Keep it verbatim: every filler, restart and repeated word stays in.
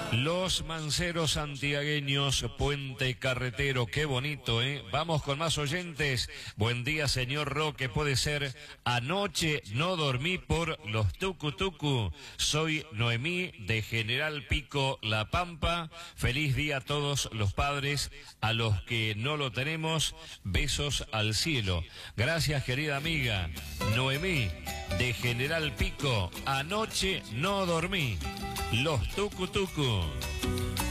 Los Manceros santiagueños, Puente Carretero, qué bonito, ¿eh? Vamos con más oyentes. Buen día, señor Roque, puede ser. Anoche no dormí por los tucu tucu. Soy Noemí de General Pico, La Pampa. Feliz día a todos los padres, a los que no lo tenemos. Besos al cielo. Gracias, querida amiga. Noemí de General Pico, anoche no dormí. Los tucu tucu.